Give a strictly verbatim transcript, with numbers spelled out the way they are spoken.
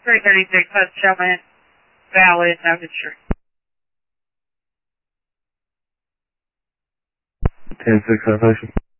three thirty-six, that's showing valid, no history. ten six, citation.